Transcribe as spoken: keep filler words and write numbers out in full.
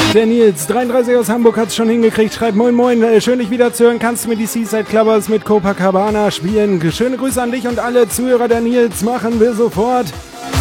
Der Nils, dreiunddreißig aus Hamburg, hat's schon hingekriegt. Schreibt moin moin, äh, schön dich wieder zu hören. Kannst du mir die Seaside Clubbers mit Copacabana spielen? Schöne Grüße an dich und alle Zuhörer. Der Nils, machen wir sofort.